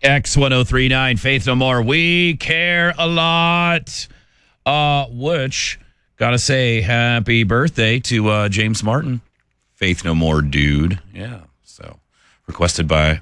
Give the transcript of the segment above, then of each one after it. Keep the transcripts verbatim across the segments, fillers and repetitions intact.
X ten thirty-nine, Faith No More. We care a lot. Uh, which, gotta say, happy birthday to uh, James Martin. Faith No More dude. Yeah, so requested by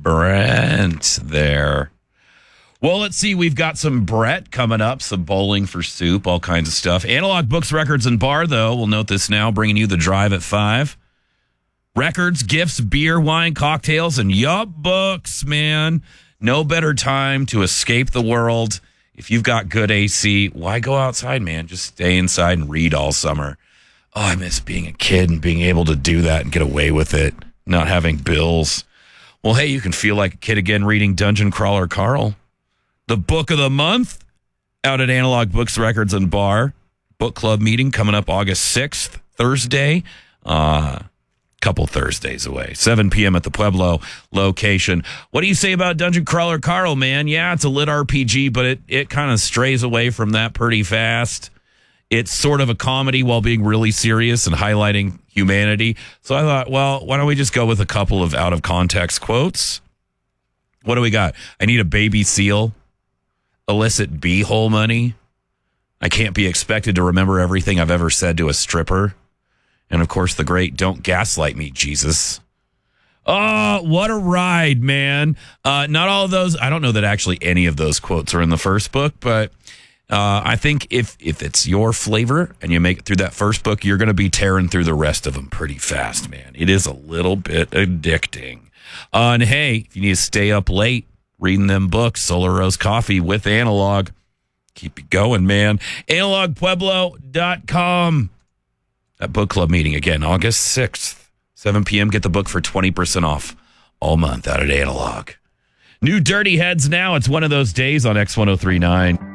Brent there. Well, let's see. We've got some Brett coming up, some bowling for soup, all kinds of stuff. Analog Books, Records, and Bar, though. We'll note this now, bringing you the drive at five. Records, gifts, beer, wine, cocktails, and yup, books, man. No better time to escape the world. If you've got good A C, why go outside, man? Just stay inside and read all summer. Oh, I miss being a kid and being able to do that and get away with it, not having bills. Well, hey, you can feel like a kid again reading Dungeon Crawler Carl. The book of the month out at Analog Books, Records, and Bar. Book club meeting coming up August sixth, Thursday. Uh, couple Thursdays away. seven p.m. at the Pueblo location. What do you say about Dungeon Crawler Carl, man? Yeah, it's a lit R P G, but it, it kind of strays away from that pretty fast. It's sort of a comedy while being really serious and highlighting humanity. So I thought, well, why don't we just go with a couple of out-of-context quotes? What do we got? I need a baby seal. Illicit b-hole money. I can't be expected to remember everything I've ever said to a stripper. And, of course, the great "Don't gaslight me, Jesus." Oh, what a ride, man. Uh, not all of those. I don't know that actually any of those quotes are in the first book, but uh, I think if, if it's your flavor and you make it through that first book, you're going to be tearing through the rest of them pretty fast, man. It is a little bit addicting. Uh, and, hey, if you need to stay up late reading them books, Solar Rose Coffee with Analog. Keep it going, man. analog pueblo dot com. That book club meeting again, August sixth, seven p.m. Get the book for twenty percent off all month out at Analog. New Dirty Heads now. It's one of those days on X ten thirty-nine.